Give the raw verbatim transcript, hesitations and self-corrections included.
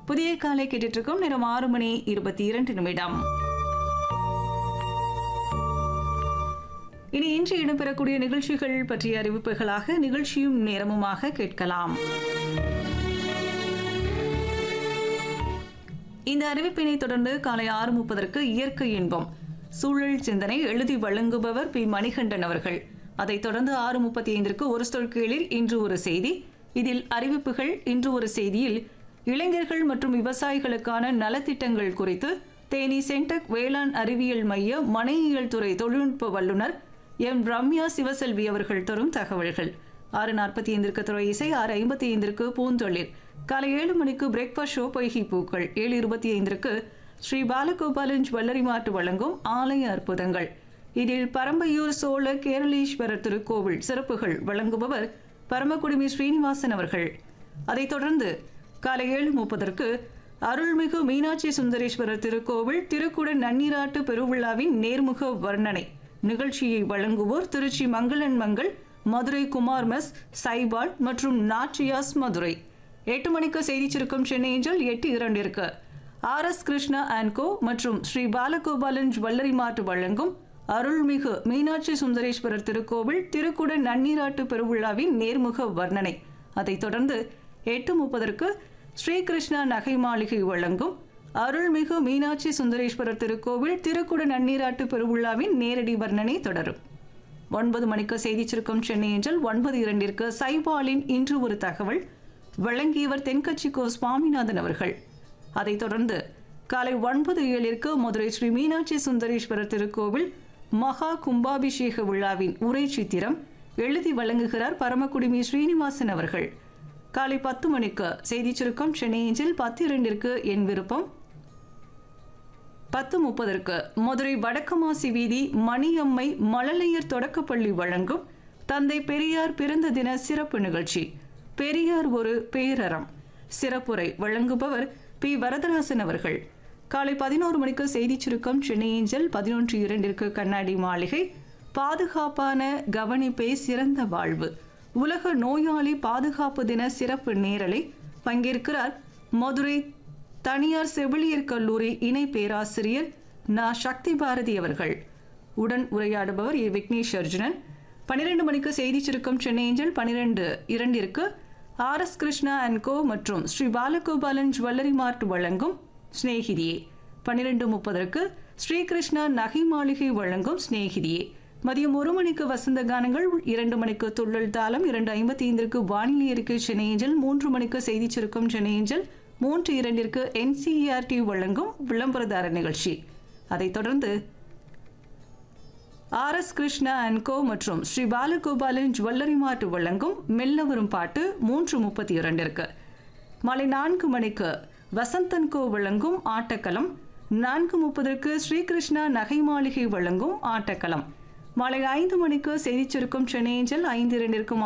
புதிய காலை கேட்டுட்டு இருக்கும் நேரம் ஆறு மணி இருபத்தி இரண்டு நிமிடம். இனி இன்று இடம்பெறக்கூடிய நிகழ்ச்சிகள் பற்றிய அறிவிப்புகளாக நிகழ்ச்சியும் நேரமுமாக கேட்கலாம். இந்த அறிவிப்பினை தொடர்ந்து காலை ஆறு முப்பதற்கு இயற்கை இன்பம் சூழல் சிந்தனை எழுதி வழங்குபவர் பி மணிகண்டன் அவர்கள். அதைத் தொடர்ந்து ஆறு முப்பத்தி ஐந்திற்கு ஒரு சொற்கேளில் இன்று ஒரு செய்தி. இதில் அறிவிப்புகள். இன்று ஒரு செய்தியில் இளைஞர்கள் மற்றும் விவசாயிகளுக்கான நலத்திட்டங்கள் குறித்து தேனி சென்டெக் வேளாண் அறிவியல் மைய மனையியல் துறை தொழில்நுட்ப வல்லுநர் எம் ரம்யா சிவசெல்வி அவர்கள் தரும் தகவல்கள். ஆறு நாற்பத்தி ஐந்திற்கு துறை இசை. ஆறு ஐம்பத்தி ஐந்திற்கு பூந்தொழில். காலை ஏழு மணிக்கு பிரேக்ஃபாஸ்ட் ஷோ பொய்கி பூக்கள். ஏழு இருபத்தி ஐந்திற்கு ஸ்ரீ பாலகோபாலன் ஜுவல்லரி மார்ட் வழங்கும் ஆலய அற்புதங்கள். இதில் பரம்பையூர் சோழ கேரளீஸ்வரர் திருக்கோவில் சிறப்புகள் வழங்குபவர் பரமக்குடிமி ஸ்ரீனிவாசன் அவர்கள். அதைத் தொடர்ந்து காலை ஏழு முப்பதற்கு அருள்மிகு மீனாட்சி சுந்தரேஸ்வரர் திருக்கோவில் திருக்குட நன்னீராட்டு பெருவிழாவின் நேர்முக வர்ணனை நிகழ்ச்சியை வழங்குவோர் திருச்சி மங்களன் மங்கள், மதுரை குமார் மெஸ், சைபால் மற்றும் நாச்சியாஸ் மதுரை. எட்டு மணிக்கு செய்தி சுருக்கம் சென்னை ஏஞ்சல். எட்டு இரண்டிற்கு ஆர் எஸ் கிருஷ்ணா அண்ட் கோ மற்றும் ஸ்ரீ பாலகோபாலன் ஜுவல்லரி மார்ட் வழங்கும் அருள்மிகு மீனாட்சி சுந்தரேஸ்வரர் திருக்கோவில் திருக்குட நன்னீராட்டு பெருவிழாவின் நேர்முக வர்ணனை. அதைத் தொடர்ந்து எட்டு முப்பதற்கு ஸ்ரீகிருஷ்ணா நகை மாளிகை வழங்கும் அருள்மிகு மீனாட்சி சுந்தரேஸ்வரர் திருக்கோவில் திருக்குட நன்னீராட்டு பெருவிழாவின் நேரடி வர்ணனை தொடரும். ஒன்பது மணிக்கு செய்தி சுருக்கம் சென்னை ஏஞ்சல். ஒன்பது இரண்டிற்கு சைபாலின் இன்று ஒரு தகவல் வழங்கியவர் தென்கட்சி கோ சுவாமிநாதன் அவர்கள். அதைத் தொடர்ந்து காலை ஒன்பது ஏழிற்கு மதுரை ஸ்ரீ மீனாட்சி சுந்தரேஸ்வரர் திருக்கோவில் மகா கும்பாபிஷேக விழாவின் உரை சித்திரம் எழுதி வழங்குகிறார் பரமக்குடிமி ஸ்ரீனிவாசன் அவர்கள். காலை பத்து மணிக்கு செய்தி சுருக்கம் சென்னை ஏஞ்சல். பத்து இரண்டிற்கு என் விருப்பம். பத்து முப்பதற்கு மதுரை வடக்கமாசி வீதி மணியம்மை மழலையர் தொடக்கப்பள்ளி வழங்கும் தந்தை பெரியார் பிறந்த தின சிறப்பு நிகழ்ச்சி பெரியார் ஒரு பேரறம் சிறப்புரை வழங்குபவர் பி வரதராசன் அவர்கள். காலை பதினோரு மணிக்கு செய்தி சுருக்கம் சென்னை ஏஞ்சல். பதினொன்று இரண்டிற்கு கண்ணாடி மாளிகை பாதுகாப்பான கவனிப்பே சிறந்த வாழ்வு உலக நோயாளி பாதுகாப்பு தின சிறப்பு நேரலை பங்கேற்கிறார் மதுரை தனியார் செவிலியர் கல்லூரி இணை பேராசிரியர் நா சக்தி பாரதி அவர்கள். உடன் உரையாடுபவர் ஏ விக்னேஷ் அர்ஜுனன். பன்னிரண்டு மணிக்கு செய்தி சுருக்கம் சென்னை ஏஞ்சல். பன்னிரண்டு இரண்டிற்கு ஆர் எஸ் கிருஷ்ணா அண்ட் கோ மற்றும் ஸ்ரீ பாலகோபாலன் ஜுவல்லரி மார்ட் வழங்கும் ஸ்நேகிதியே. பன்னிரண்டு முப்பதற்கு ஸ்ரீகிருஷ்ணா நகை மாளிகை வழங்கும் ஸ்நேகிதியே. மதியம் ஒரு மணிக்கு வசந்த கானங்கள். இரண்டு மணிக்கு துள்ளல் தாளம். இரண்டு ஐம்பத்தி ஐந்திற்கு வானிலை அறிக்கை சென்னை ஏஞ்சல். மூன்று மணிக்கு செய்தி சுருக்கம் சென்னை ஏஞ்சல். மூன்று இரண்டிற்கு என்சிஇஆர்டி வழங்கும் விளம்பரதார நிகழ்ச்சி. அதைத் தொடர்ந்து ஆர் எஸ் கிருஷ்ணா அண்ட் கோ மற்றும் ஸ்ரீ பாலகோபாலன் ஜுவல்லரி மார்ட் வழங்கும் மெல்ல வரும் பாட்டு மூன்று முப்பத்தி இரண்டிற்கு. மாலை நான்கு மணிக்கு வசந்தன் கோ வழங்கும் ஆட்டக்களம். நான்கு முப்பதற்கு ஸ்ரீகிருஷ்ணா நகை மாளிகை வழங்கும் ஆட்டக்களம். மாலை ஐந்து மணிக்கு செய்தி சுருக்கம் சென்னை ஏஞ்சல். ஐந்து இரண்டிற்கும்